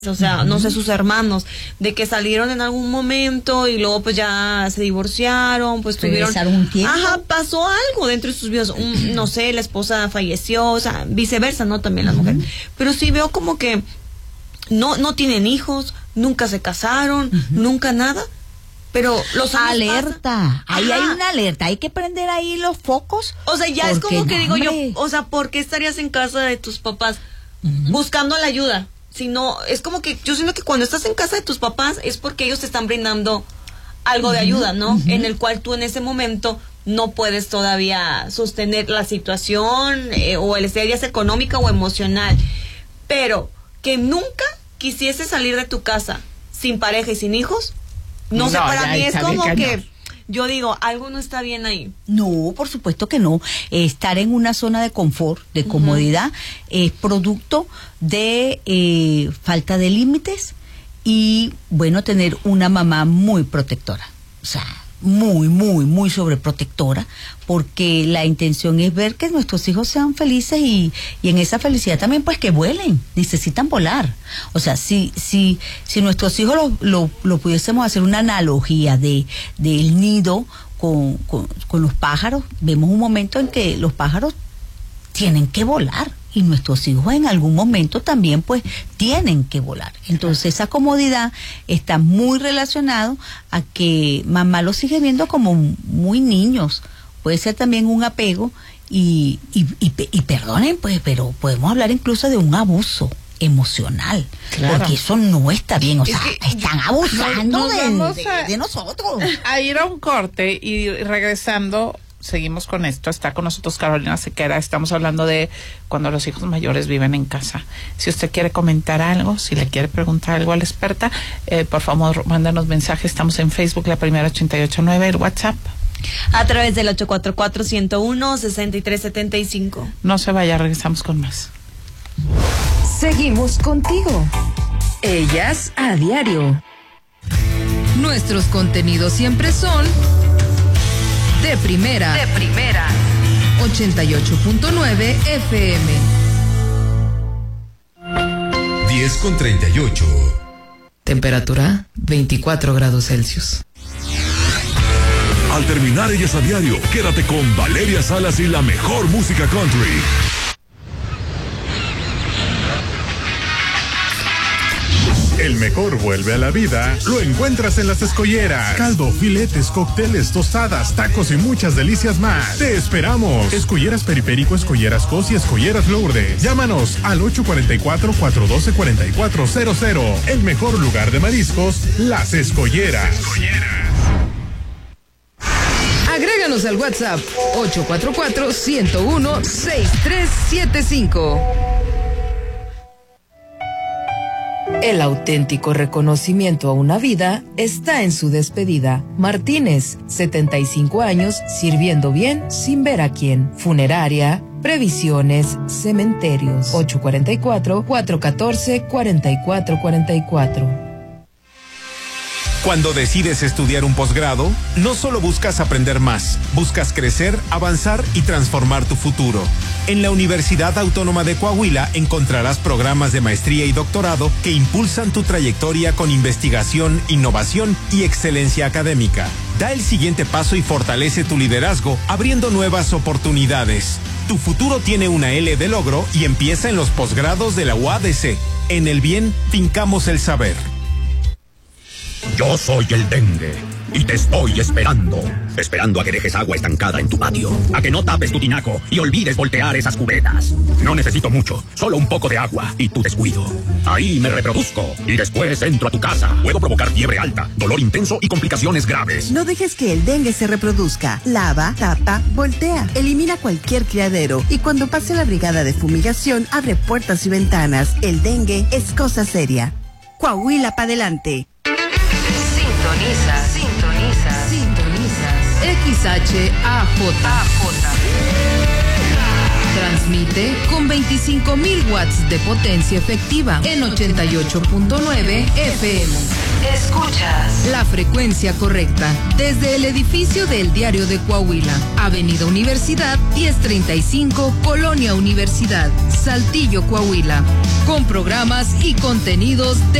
o sea, no sé, sus hermanos, de que salieron en algún momento y luego pues ya se divorciaron, pues tuvieron un tiempo. Ajá, pasó algo dentro de sus vidas, no sé, la esposa falleció, o sea, viceversa, ¿no? También las mujeres. Pero sí veo como que no tienen hijos, nunca se casaron, nunca nada. Pero los años alerta, ahí hay una alerta, hay que prender ahí los focos. O sea, ya es como que digo yo, o sea, ¿por qué estarías en casa de tus papás buscando la ayuda? Si no, es como que yo siento que cuando estás en casa de tus papás es porque ellos te están brindando algo de ayuda, ¿no? En el cual tú en ese momento no puedes todavía sostener la situación o el estrés, ya sea económica o emocional. Pero que nunca quisiese salir de tu casa sin pareja y sin hijos, no sé, para mí es como que yo digo, algo no está bien ahí. No, por supuesto que no. Estar en una zona de confort, de comodidad, es producto de falta de límites y, bueno, tener una mamá muy protectora. O sea, muy sobreprotectora, porque la intención es ver que nuestros hijos sean felices y en esa felicidad también pues que vuelen, necesitan volar. O sea, si nuestros hijos lo pudiésemos hacer una analogía del nido con los pájaros, vemos un momento en que los pájaros tienen que volar y nuestros hijos en algún momento también pues tienen que volar. Entonces esa comodidad está muy relacionado a que mamá los sigue viendo como muy niños. Puede ser también un apego y perdonen pues, pero podemos hablar incluso de un abuso emocional, porque eso no está bien, o sea, están abusando de nosotros. A ir a un corte y regresando seguimos con esto. Está con nosotros Carolina Sequera. Estamos hablando de cuando los hijos mayores viven en casa. Si usted quiere comentar algo, si le quiere preguntar algo a la experta, por favor, mándanos mensajes. Estamos en Facebook, La Primera 88.9, el WhatsApp. A través del 844-101-6375. No se vaya, regresamos con más. Seguimos contigo. Ellas a diario. Nuestros contenidos siempre son de primera. 88.9 FM. 10:38. Temperatura 24 grados Celsius. Al terminar Ellas a Diario, quédate con Valeria Salas y la mejor música country. El mejor vuelve a la vida, lo encuentras en Las Escolleras. Caldo, filetes, cócteles, tostadas, tacos y muchas delicias más. Te esperamos. Escolleras Periférico, Escolleras Cos y Escolleras Lourdes. Llámanos al 844-412-4400. El mejor lugar de mariscos, Las Escolleras. Agréganos al WhatsApp 844-101-6375. El auténtico reconocimiento a una vida está en su despedida. Martínez, 75 años, sirviendo bien sin ver a quién. Funeraria, previsiones, cementerios. 844-414-4444. Cuando decides estudiar un posgrado, no solo buscas aprender más, buscas crecer, avanzar y transformar tu futuro. En la Universidad Autónoma de Coahuila encontrarás programas de maestría y doctorado que impulsan tu trayectoria con investigación, innovación y excelencia académica. Da el siguiente paso y fortalece tu liderazgo, abriendo nuevas oportunidades. Tu futuro tiene una L de logro y empieza en los posgrados de la UADC. En el bien, fincamos el saber. Yo soy el dengue y te estoy esperando a que dejes agua estancada en tu patio, a que no tapes tu tinaco y olvides voltear esas cubetas. No necesito mucho, solo un poco de agua y tu descuido. Ahí me reproduzco y después entro a tu casa. Puedo provocar fiebre alta, dolor intenso y complicaciones graves. No dejes que el dengue se reproduzca. Lava, tapa, voltea. Elimina cualquier criadero y cuando pase la brigada de fumigación, abre puertas y ventanas. El dengue es cosa seria. Coahuila pa' adelante. Sintoniza XHAJ. Transmite con 25,000 watts de potencia efectiva en 88.9 FM. Escuchas la frecuencia correcta desde el edificio del Diario de Coahuila, Avenida Universidad 1035, Colonia Universidad, Saltillo, Coahuila, con programas y contenidos de